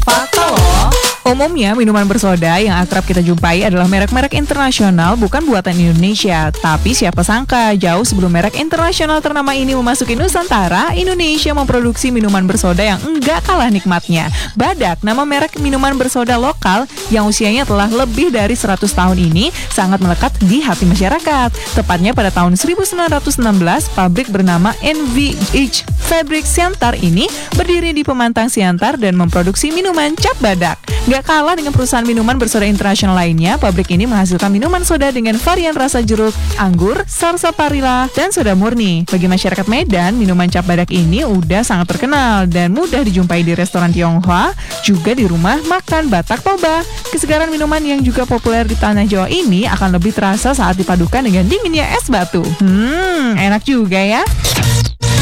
Fakta loh. Umumnya minuman bersoda yang akrab kita jumpai adalah merek-merek internasional bukan buatan Indonesia. Tapi siapa sangka jauh sebelum merek internasional ternama ini memasuki Nusantara, Indonesia memproduksi minuman bersoda yang enggak kalah nikmatnya. Badak, nama merek minuman bersoda lokal yang usianya telah lebih dari 100 tahun ini sangat melekat di hati masyarakat. Tepatnya pada tahun 1916, pabrik bernama NVH Fabric Siantar ini berdiri di Pemantang Siantar dan memproduksi minuman cap badak. Gak kalah dengan perusahaan minuman bersoda internasional lainnya, pabrik ini menghasilkan minuman soda dengan varian rasa jeruk, anggur, sarsaparilla, dan soda murni. Bagi masyarakat Medan, minuman cap badak ini udah sangat terkenal dan mudah dijumpai di restoran Tionghoa, juga di rumah makan Batak Toba. Kesegaran minuman yang juga populer di tanah Jawa ini akan lebih terasa saat dipadukan dengan dinginnya es batu. Enak juga ya.